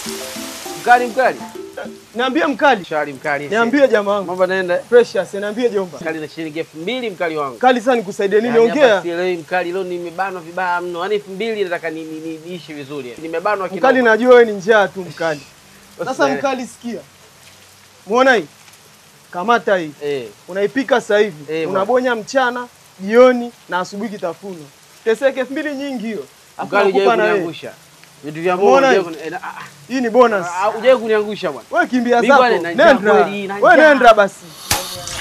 Mkali. Niambie mkali. Shari mkali. Niambie jamaa wangu. Mambo naenda. Precious, niambie jomba. Mkali na shilingi 2000 mkali wangu. Kali sana nikusaidie nini? Ongea. Leo mkali, leo nimebanwa vibaya mno. Yaani 2000 nataka niishi vizuri. Nimebanwa kidogo. Mkali najua wewe ni njaa tu mkali. Sasa mkali sikia. Muona hii? Kamata hii. Unaipika sasa hivi. Unabonya mchana, jioni na asubuhi kitafuno. Teseke 2000 nyingi hiyo. Mkali hujawahi kuniangusha. Vitu vya Mungu hii ni bonus. Hujawahi kuniangusha bwana. Wewe kimbia zako. Nenda. Wewe nenda basi.